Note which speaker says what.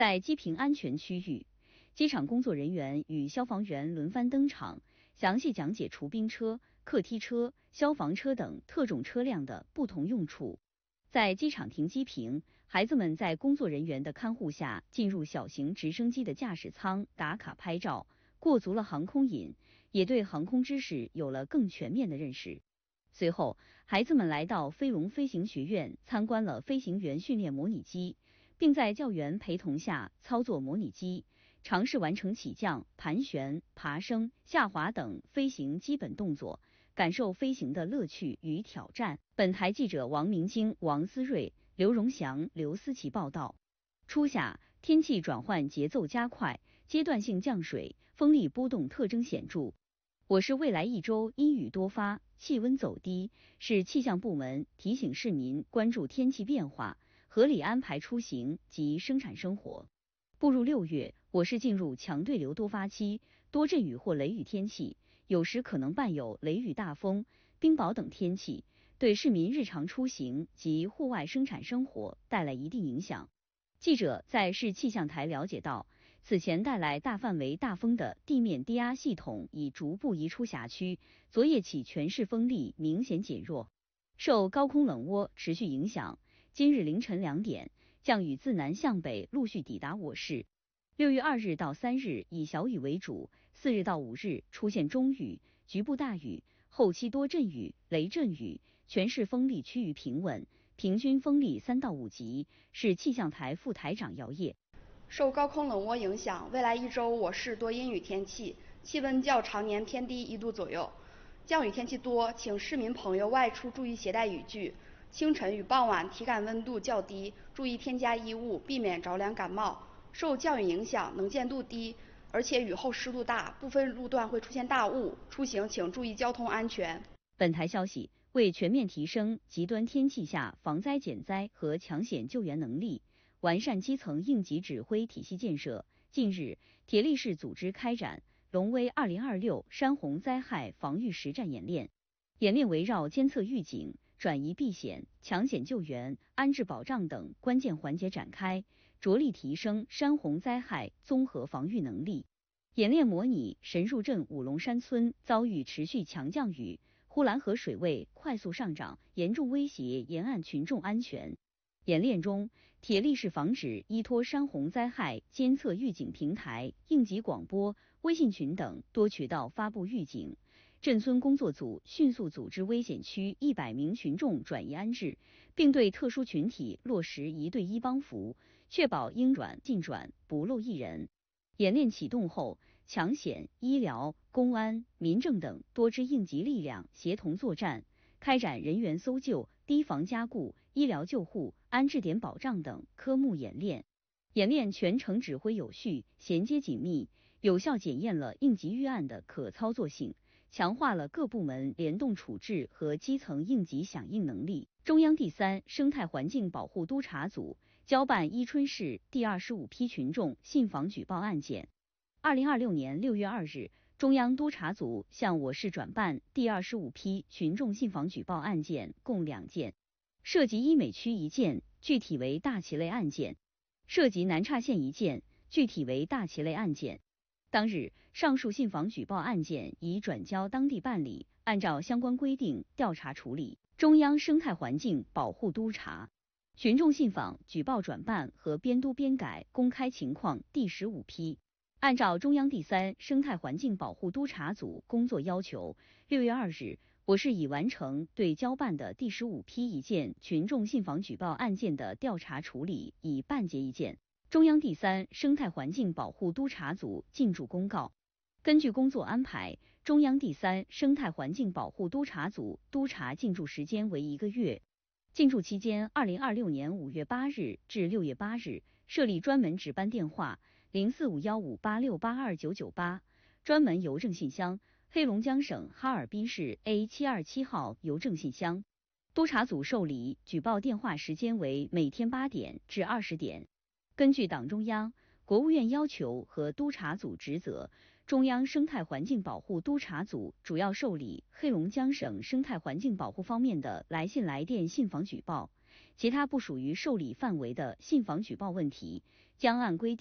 Speaker 1: 在机坪安全区域，机场工作人员与消防员轮番登场，详细讲解除冰车、客梯车、消防车等特种车辆的不同用处。在机场停机坪，孩子们在工作人员的看护下进入小型直升机的驾驶舱打卡拍照，过足了航空瘾，也对航空知识有了更全面的认识。随后，孩子们来到飞龙飞行学院参观了飞行员训练模拟机，并在教员陪同下操作模拟机，尝试完成起降、盘旋、爬升、下滑等飞行基本动作，感受飞行的乐趣与挑战。本台记者王明京、王思睿、刘荣祥、刘思琪报道。初夏，天气转换节奏加快，阶段性降水，风力波动特征显著。我市未来一周阴雨多发，气温走低，市气象部门提醒市民关注天气变化，合理安排出行及生产生活。步入6月，我市进入强对流多发期，多阵雨或雷雨天气，有时可能伴有雷雨大风、冰雹等天气，对市民日常出行及户外生产生活带来一定影响。记者在市气象台了解到，此前带来大范围大风的地面低压系统已逐步移出辖区，昨夜起全市风力明显减弱。受高空冷涡持续影响，今日凌晨2点，降雨自南向北陆续抵达我市。6月2日到3日以小雨为主，4日到5日出现中雨、局部大雨，后期多阵雨、雷阵雨，全市风力趋于平稳，平均风力3到5级。市气象台副台长姚烨。
Speaker 2: 受高空冷涡影响，未来一周我市多阴雨天气，气温较常年偏低1度左右。降雨天气多，请市民朋友外出注意携带雨具。清晨与傍晚体感温度较低，注意添加衣物，避免着凉感冒。受降雨影响，能见度低，而且雨后湿度大，部分路段会出现大雾，出行请注意交通安全。
Speaker 1: 本台消息，为全面提升极端天气下防灾减灾和抢险救援能力，完善基层应急指挥体系建设，近日，铁力市组织开展龙威2026山洪灾害防御实战演练。演练围绕监测预警、转移避险、抢险救援、安置保障等关键环节展开，着力提升山洪灾害综合防御能力。演练模拟神树镇五龙山村遭遇持续强降雨，呼兰河水位快速上涨，严重威胁沿岸群众安全。演练中，铁力市防止依托山洪灾害监测预警平台、应急广播、微信群等多渠道发布预警。镇村工作组迅速组织危险区100名群众转移安置，并对特殊群体落实1对1帮扶，确保应转尽转，不漏一人。演练启动后，抢险、医疗、公安、民政等多支应急力量协同作战，开展人员搜救、堤防加固、医疗救护、安置点保障等科目演练。演练全程指挥有序、衔接紧密，有效检验了应急预案的可操作性，强化了各部门联动处置和基层应急响应能力。中央第3生态环境保护督察组交办伊春市第25批群众信访举报案件。2026年6月2日，中央督察组向我市转办第25批群众信访举报案件共2件，涉及医美区1件，具体为大旗类案件；涉及南岔县1件，具体为大旗类案件。当日，上述信访举报案件已转交当地办理，按照相关规定调查处理。中央生态环境保护督察群众信访举报转办和编督编改公开情况第15批。按照中央第3生态环境保护督察组工作要求，6月2日，我市已完成对交办的第15批1件群众信访举报案件的调查处理，已办结1件。中央第3生态环境保护督察组进驻公告。根据工作安排，中央第3生态环境保护督察组督察进驻时间为1个月。进驻期间，2026年5月8日至6月8日，设立专门值班电话045158682998，专门邮政信箱黑龙江省哈尔滨市 A727号邮政信箱。督察组受理举报电话时间为每天8点至20点。根据党中央、国务院要求和督察组职责，中央生态环境保护督察组主要受理黑龙江省生态环境保护方面的来信来电信访举报，其他不属于受理范围的信访举报问题， 将按规定